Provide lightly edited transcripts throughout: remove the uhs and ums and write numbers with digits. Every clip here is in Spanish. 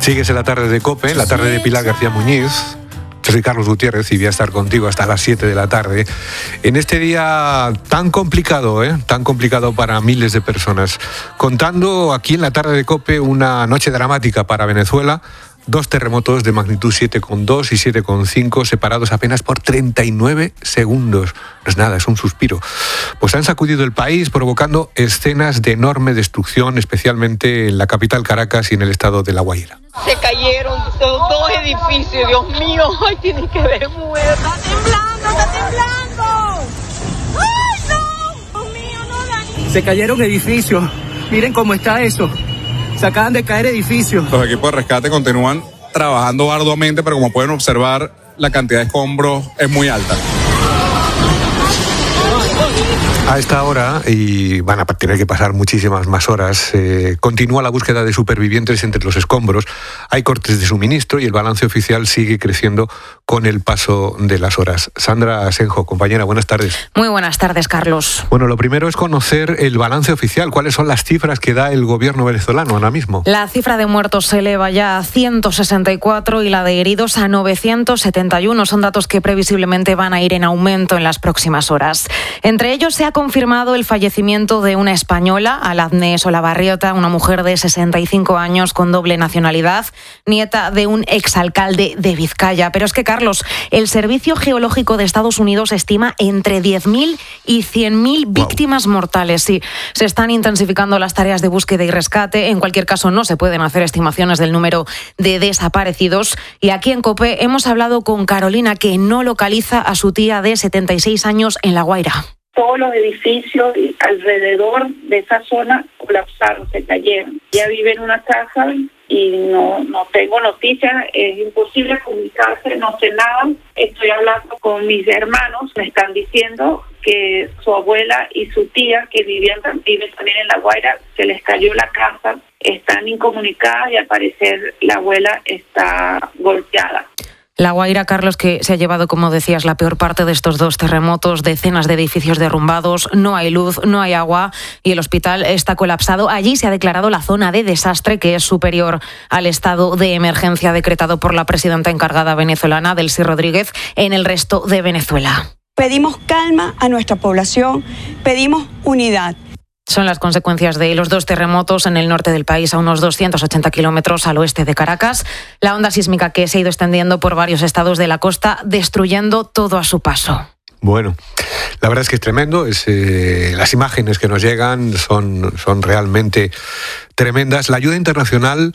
Sigues en la tarde de COPE, la tarde de Pilar García Muñiz. Yo soy Carlos Gutiérrez y voy a estar contigo hasta las 7 de la tarde. En este día tan complicado, tan complicado para miles de personas. Contando aquí en la tarde de COPE una noche dramática para Venezuela. 2 terremotos de magnitud 7,2 y 7,5 separados apenas por 39 segundos. No es nada, es un suspiro. Pues han sacudido el país provocando escenas de enorme destrucción, especialmente en la capital Caracas y en el estado de La Guaira. Se cayeron 2 edificios, Dios mío, ay, tienen que ver muertos. ¡Está temblando! ¡Ay, no! Dios mío, no, Dani. Se cayeron edificios, miren cómo está eso. Se acaban de caer edificios. Los equipos de rescate continúan trabajando arduamente, pero como pueden observar, la cantidad de escombros es muy alta. A esta hora, y van a tener que pasar muchísimas más horas, continúa la búsqueda de supervivientes entre los escombros. Hay cortes de suministro y el balance oficial sigue creciendo con el paso de las horas. Sandra Asenjo, compañera, buenas tardes. Muy buenas tardes, Carlos. Bueno, lo primero es conocer el balance oficial. ¿Cuáles son las cifras que da el gobierno venezolano ahora mismo? La cifra de muertos se eleva ya a 164 y la de heridos a 971. Son datos que previsiblemente van a ir en aumento en las próximas horas. Entre ellos se ha confirmado el fallecimiento de una española, Aladne Solabarrieta, una mujer de 65 años con doble nacionalidad, nieta de un exalcalde de Vizcaya. Pero es que, Carlos, el Servicio Geológico de Estados Unidos estima entre 10.000 y 100.000 víctimas mortales. Sí, se están intensificando las tareas de búsqueda y rescate. En cualquier caso, no se pueden hacer estimaciones del número de desaparecidos. Y aquí en COPE hemos hablado con Carolina, que no localiza a su tía de 76 años en La Guaira. Todos los edificios alrededor de esa zona colapsaron, se cayeron. Ella vive en una casa y no tengo noticias, es imposible comunicarse, no sé nada. Estoy hablando con mis hermanos, me están diciendo que su abuela y su tía, que viven también en La Guaira, se les cayó la casa, están incomunicadas y al parecer la abuela está golpeada. La Guaira, Carlos, que se ha llevado, como decías, la peor parte de estos 2 terremotos, decenas de edificios derrumbados, no hay luz, no hay agua y el hospital está colapsado. Allí se ha declarado la zona de desastre, que es superior al estado de emergencia decretado por la presidenta encargada venezolana, Delcy Rodríguez, en el resto de Venezuela. Pedimos calma a nuestra población, pedimos unidad. Son las consecuencias de los 2 terremotos en el norte del país, a unos 280 kilómetros al oeste de Caracas. La onda sísmica que se ha ido extendiendo por varios estados de la costa, destruyendo todo a su paso. Bueno, la verdad es que es tremendo. Las imágenes que nos llegan son realmente tremendas. La ayuda internacional,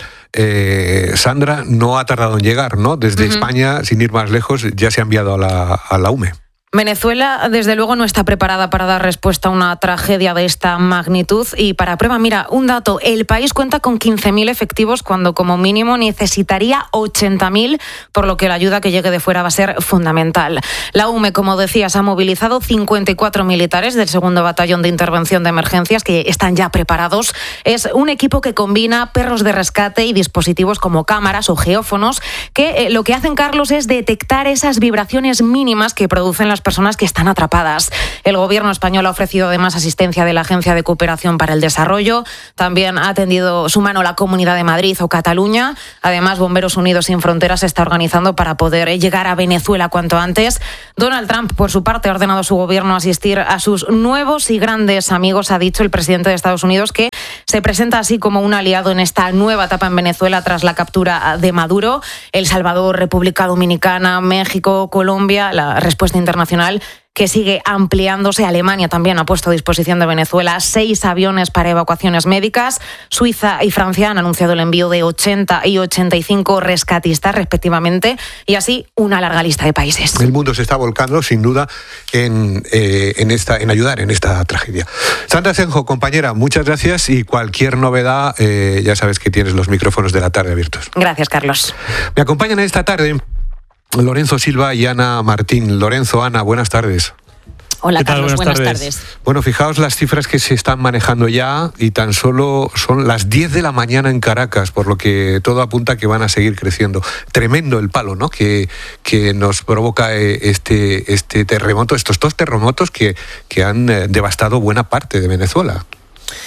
Sandra, no ha tardado en llegar, ¿no? Desde España, sin ir más lejos, ya se ha enviado a la UME. Venezuela, desde luego, no está preparada para dar respuesta a una tragedia de esta magnitud. Y para prueba, mira, un dato. El país cuenta con 15.000 efectivos cuando como mínimo necesitaría 80.000, por lo que la ayuda que llegue de fuera va a ser fundamental. La UME, como decías, ha movilizado 54 militares del 2º Batallón de Intervención de Emergencias que están ya preparados. Es un equipo que combina perros de rescate y dispositivos como cámaras o geófonos que lo que hacen, Carlos, es detectar esas vibraciones mínimas que producen las personas que están atrapadas. El gobierno español ha ofrecido además asistencia de la Agencia de Cooperación para el Desarrollo. También ha tendido su mano la Comunidad de Madrid o Cataluña. Además, Bomberos Unidos Sin Fronteras se está organizando para poder llegar a Venezuela cuanto antes. Donald Trump, por su parte, ha ordenado a su gobierno asistir a sus nuevos y grandes amigos. Ha dicho el presidente de Estados Unidos que se presenta así como un aliado en esta nueva etapa en Venezuela tras la captura de Maduro. El Salvador, República Dominicana, México, Colombia, la respuesta internacional que sigue ampliándose. Alemania también ha puesto a disposición de Venezuela 6 aviones para evacuaciones médicas. Suiza y Francia han anunciado el envío de 80 y 85 rescatistas respectivamente, y así una larga lista de países. El mundo se está volcando, sin duda, en ayudar en esta tragedia. Sandra Asenjo, compañera, muchas gracias, y cualquier novedad, ya sabes que tienes los micrófonos de la tarde abiertos. Gracias, Carlos. Me acompañan esta tarde Lorenzo Silva y Ana Martín. Lorenzo, Ana, buenas tardes. Hola, Carlos, buenas tardes. Bueno, fijaos las cifras que se están manejando ya, y tan solo son las 10 de la mañana en Caracas, por lo que todo apunta a que van a seguir creciendo. Tremendo el palo, ¿no?, que nos provoca este terremoto, estos 2 terremotos que han devastado buena parte de Venezuela.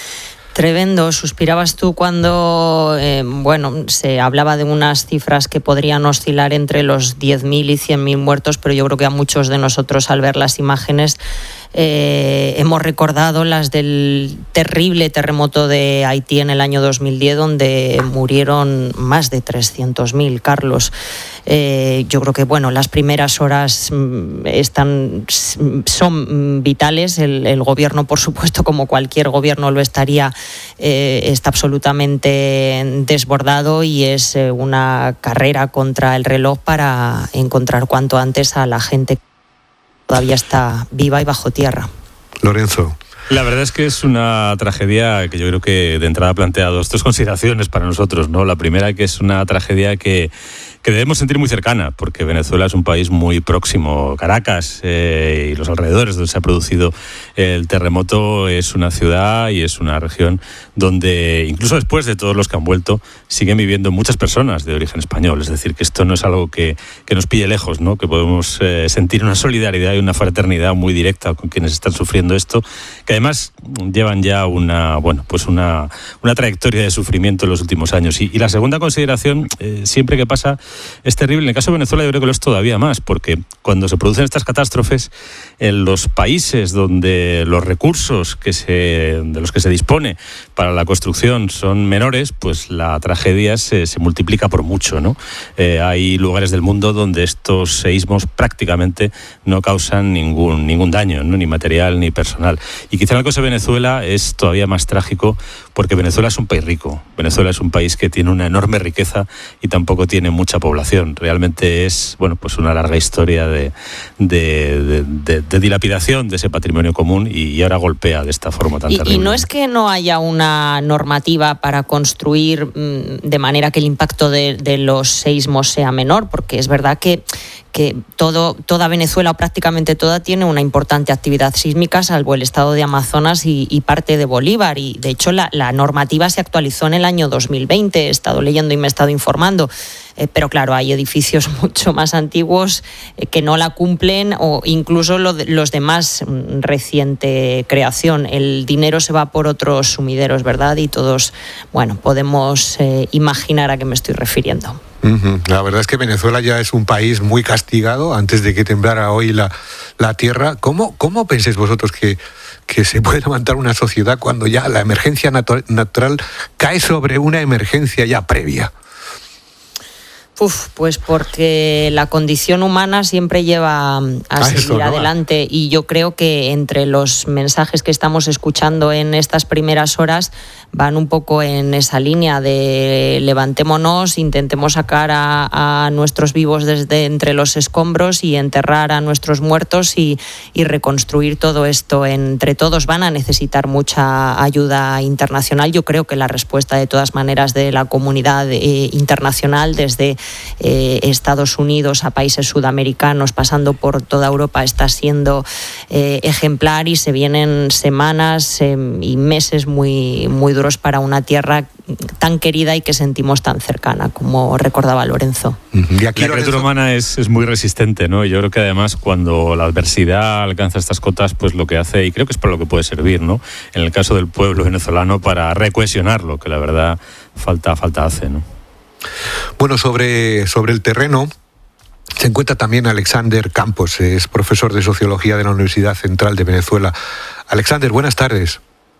Tremendo. Suspirabas tú cuando se hablaba de unas cifras que podrían oscilar entre los 10.000 y 100.000 muertos, pero yo creo que a muchos de nosotros, al ver las imágenes, hemos recordado las del terrible terremoto de Haití en el año 2010, donde murieron más de 300.000, Carlos. Yo creo que las primeras horas son vitales. El gobierno, por supuesto, como cualquier gobierno lo estaría, está absolutamente desbordado, y es una carrera contra el reloj para encontrar cuanto antes a la gente que todavía está viva y bajo tierra. Lorenzo. La verdad es que es una tragedia que yo creo que de entrada plantea dos consideraciones para nosotros, ¿no? La primera, que es una tragedia que debemos sentir muy cercana, porque Venezuela es un país muy próximo. Caracas y los alrededores donde se ha producido el terremoto es una ciudad y es una región donde, incluso después de todos los que han vuelto, siguen viviendo muchas personas de origen español. Es decir, que esto no es algo que nos pille lejos, ¿no? Que podemos sentir una solidaridad y una fraternidad muy directa con quienes están sufriendo esto, que además llevan ya una trayectoria de sufrimiento en los últimos años. Y la segunda consideración, siempre que pasa, es terrible. En el caso de Venezuela yo creo que lo es todavía más, porque cuando se producen estas catástrofes en los países donde los recursos de los que se dispone para la construcción son menores, pues la tragedia se multiplica por mucho, ¿no? Hay lugares del mundo donde estos seísmos prácticamente no causan ningún daño, ¿no? Ni material ni personal. Y quizá en el caso de Venezuela es todavía más trágico, porque Venezuela es un país rico. Venezuela es un país que tiene una enorme riqueza y tampoco tiene mucha población. Realmente es una larga historia de dilapidación de ese patrimonio común, y ahora golpea de esta forma tan terrible. Y no es que no haya una normativa para construir de manera que el impacto de los seísmos sea menor, porque es verdad que toda Venezuela, o prácticamente toda, tiene una importante actividad sísmica, salvo el estado de Amazonas y parte de Bolívar, y de hecho la normativa se actualizó en el año 2020, he estado leyendo y me he estado informando, pero claro, hay edificios mucho más antiguos que no la cumplen, o incluso los de más reciente creación. El dinero se va por otros sumideros, ¿verdad? Y todos, podemos imaginar a qué me estoy refiriendo. La verdad es que Venezuela ya es un país muy castigado antes de que temblara hoy la tierra. ¿Cómo pensáis vosotros que se puede levantar una sociedad cuando ya la emergencia natural cae sobre una emergencia ya previa? Pues porque la condición humana siempre lleva a seguir adelante, y yo creo que entre los mensajes que estamos escuchando en estas primeras horas van un poco en esa línea de levantémonos, intentemos sacar a nuestros vivos desde entre los escombros y enterrar a nuestros muertos y reconstruir todo esto entre todos. Van a necesitar mucha ayuda internacional. Yo creo que la respuesta, de todas maneras, de la comunidad internacional, desde Estados Unidos a países sudamericanos, pasando por toda Europa, está siendo ejemplar, y se vienen semanas y meses muy, muy duros para una tierra tan querida y que sentimos tan cercana, como recordaba Lorenzo. Y aquí la criatura humana es muy resistente, ¿no? Yo creo que además, cuando la adversidad alcanza estas cotas, pues lo que hace, y creo que es para lo que puede servir, ¿no? En el caso del pueblo venezolano, para recohesionarlo, que la verdad falta hace, ¿no? Bueno, sobre el terreno se encuentra también Alexander Campos, es profesor de Sociología de la Universidad Central de Venezuela. Alexander, buenas tardes.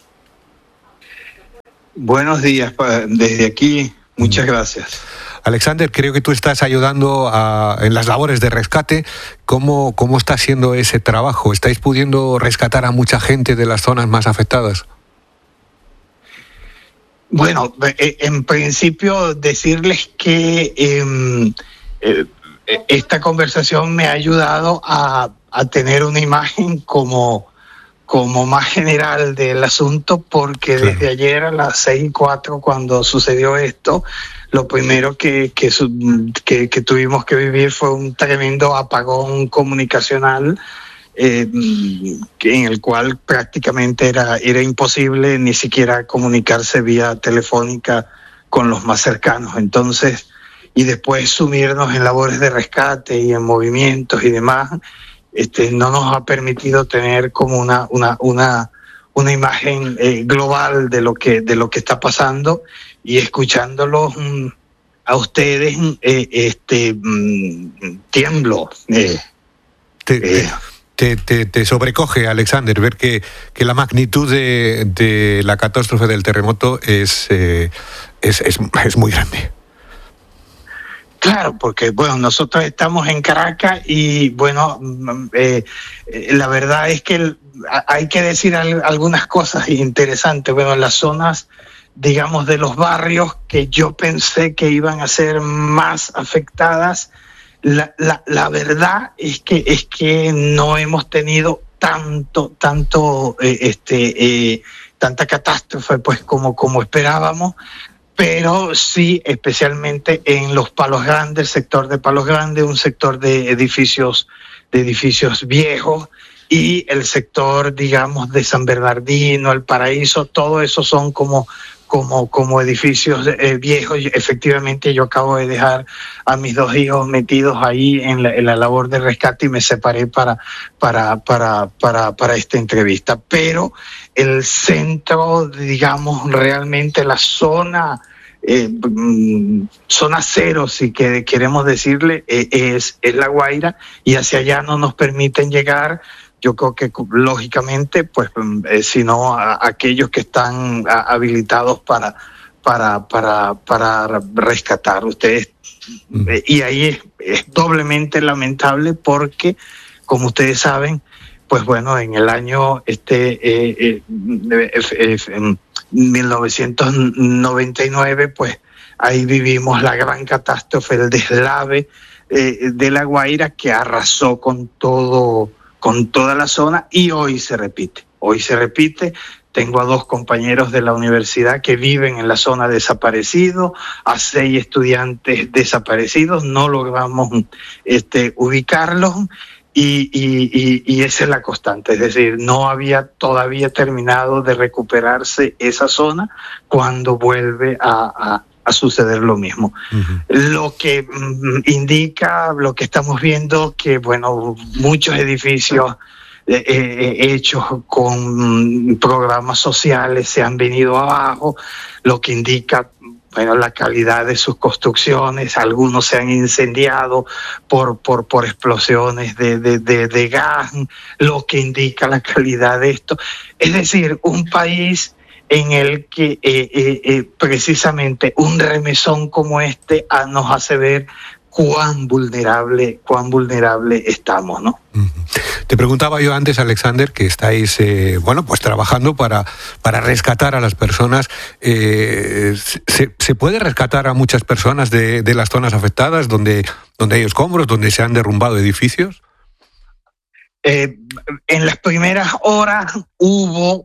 Buenos días desde aquí, muchas gracias. Alexander, creo que tú estás ayudando en las labores de rescate. ¿Cómo está siendo ese trabajo? ¿Estáis pudiendo rescatar a mucha gente de las zonas más afectadas? Bueno, en principio decirles que esta conversación me ha ayudado a tener una imagen como más general del asunto, porque claro, desde ayer a las 6:04, cuando sucedió esto, lo primero que tuvimos que vivir fue un tremendo apagón comunicacional, en el cual prácticamente era imposible ni siquiera comunicarse vía telefónica con los más cercanos. Entonces, y después sumirnos en labores de rescate y en movimientos y demás, no nos ha permitido tener como una imagen global de lo que está pasando, y escuchándolos a ustedes tiemblo. Te sobrecoge, Alexander, ver que la magnitud de la catástrofe del terremoto es muy grande. Claro, porque bueno, nosotros estamos en Caracas y bueno, la verdad es que hay que decir algunas cosas interesantes. Bueno, las zonas, digamos, de los barrios que yo pensé que iban a ser más afectadas, la verdad es que no hemos tenido tanta catástrofe pues como esperábamos. Pero sí, especialmente en los Palos Grandes, el sector de Palos Grandes, un sector de edificios viejos, y el sector, digamos, de San Bernardino, El Paraíso, todo eso son como edificios viejos. Efectivamente, yo acabo de dejar a mis 2 hijos metidos ahí en la labor de rescate y me separé para esta entrevista. Pero el centro, digamos, realmente la zona cero, si queremos decirle, es La Guaira, y hacia allá no nos permiten llegar. Yo creo que lógicamente, pues, sino aquellos que están habilitados para rescatar ustedes. Y ahí es doblemente lamentable porque, como ustedes saben, pues bueno, en el año 1999, pues ahí vivimos la gran catástrofe, el deslave de La Guaira, que arrasó con toda la zona, y hoy se repite. Tengo a 2 compañeros de la universidad que viven en la zona desaparecidos, a 6 estudiantes desaparecidos, no logramos ubicarlos, y esa es la constante. Es decir, no había todavía terminado de recuperarse esa zona cuando vuelve a suceder lo mismo. Uh-huh. Lo que indica, lo que estamos viendo, que bueno, muchos edificios hechos con programas sociales se han venido abajo, lo que indica, bueno, la calidad de sus construcciones. Algunos se han incendiado por explosiones de gas, lo que indica la calidad de esto. Es decir, un país en el que precisamente un remesón como este nos hace ver cuán vulnerable estamos, ¿no? Te preguntaba yo antes, Alexander, que estáis pues trabajando para rescatar a las personas. ¿Se puede rescatar a muchas personas de las zonas afectadas donde hay escombros, donde se han derrumbado edificios? En las primeras horas hubo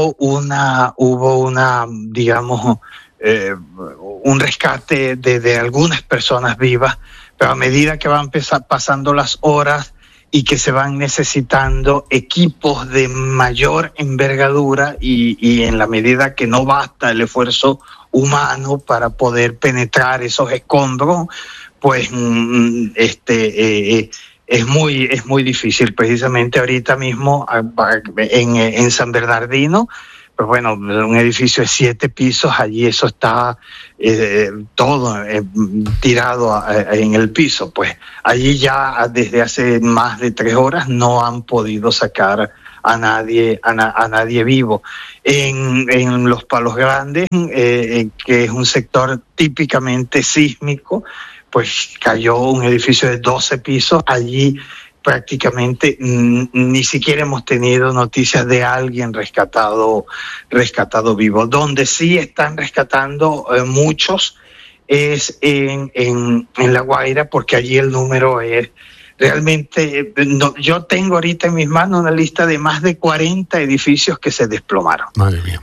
una digamos, un rescate de algunas personas vivas, pero a medida que van pasando las horas y que se van necesitando equipos de mayor envergadura, y en la medida que no basta el esfuerzo humano para poder penetrar esos escombros, pues es muy difícil. Precisamente ahorita mismo en San Bernardino, pues bueno, un edificio de 7 pisos, allí eso está todo tirado en el piso. Pues allí ya desde hace más de 3 horas no han podido sacar a nadie vivo. En los Palos Grandes, que es un sector típicamente sísmico, pues cayó un edificio de 12 pisos. Allí prácticamente ni siquiera hemos tenido noticias de alguien rescatado vivo. Donde sí están rescatando muchos es en La Guaira, porque allí el número es realmente... yo tengo ahorita en mis manos una lista de más de 40 edificios que se desplomaron. Madre mía.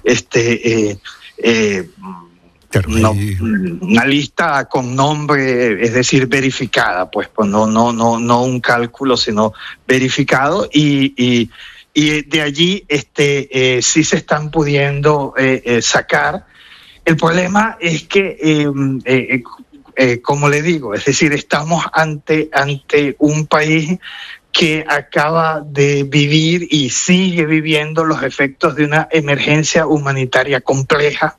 Una lista con nombre, es decir, verificada, pues no un cálculo, sino verificado, y de allí sí se están pudiendo sacar. El problema es que como le digo, es decir, estamos ante un país que acaba de vivir y sigue viviendo los efectos de una emergencia humanitaria compleja,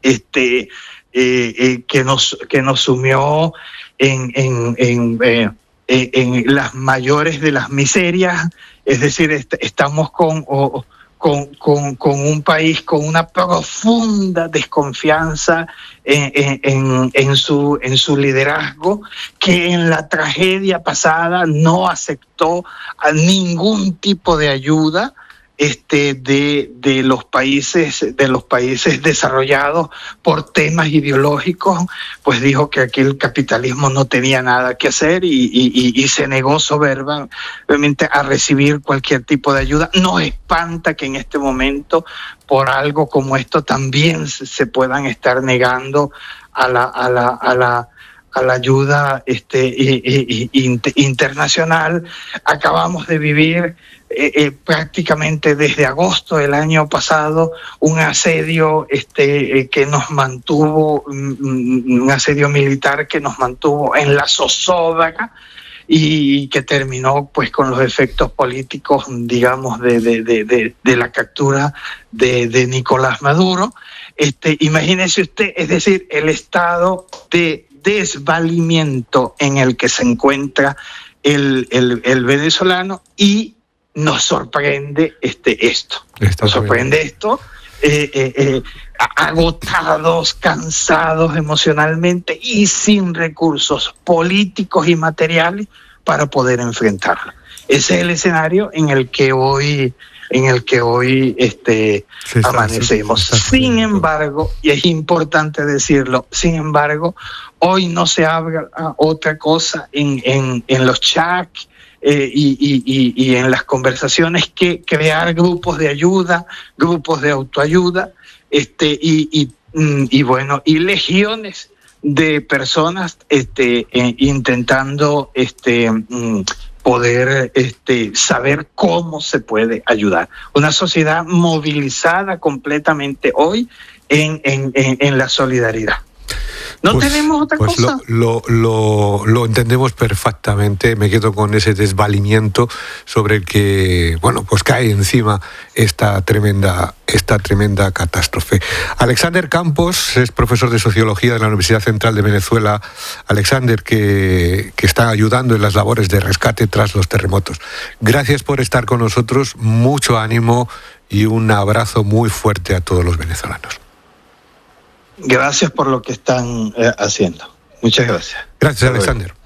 que nos sumió en las mayores de las miserias. Es decir, estamos con un país con una profunda desconfianza en su liderazgo, que en la tragedia pasada no aceptó a ningún tipo de ayuda de los países desarrollados por temas ideológicos. Pues dijo que aquí el capitalismo no tenía nada que hacer y se negó soberbiamente a recibir cualquier tipo de ayuda. Nos espanta que en este momento, por algo como esto, también se puedan estar negando a la ayuda internacional. Acabamos de vivir prácticamente desde agosto del año pasado un asedio que nos mantuvo, un asedio militar que nos mantuvo en la zozobra y que terminó pues con los efectos políticos, digamos, de la captura de Nicolás Maduro. Imagínese usted, es decir, el estado de desvalimiento en el que se encuentra el venezolano, y nos sorprende esto. Nos sorprende esto, agotados, cansados emocionalmente y sin recursos políticos y materiales para poder enfrentarlo. Ese es el escenario en el que hoy amanecemos. Sin embargo, y es importante decirlo, hoy no se habla otra cosa en los chats y en las conversaciones que crear grupos de ayuda, grupos de autoayuda, y legiones de personas intentando poder saber cómo se puede ayudar. Una sociedad movilizada completamente hoy en la solidaridad. Tenemos otra cosa. Lo entendemos perfectamente. Me quedo con ese desvalimiento sobre el que, pues cae encima esta tremenda catástrofe. Alexander Campos es profesor de Sociología de la Universidad Central de Venezuela. Alexander, que está ayudando en las labores de rescate tras los terremotos. Gracias por estar con nosotros. Mucho ánimo y un abrazo muy fuerte a todos los venezolanos. Gracias por lo que están haciendo. Muchas gracias. Gracias, Alexander.